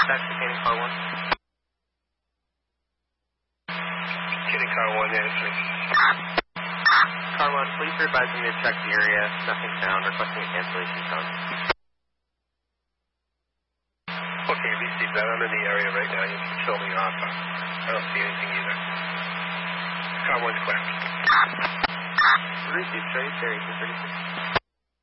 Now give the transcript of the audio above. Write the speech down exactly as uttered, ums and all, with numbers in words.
Taxi Canning Car one. Canning Car one, answering. Car one, please be advising me to check the area. Nothing found. Requesting a cancellation code. Okay, received that. I'm in the area right now. You can show me off. I don't see anything either. Car one's clear. Received. Show you Terry, two thirty-six.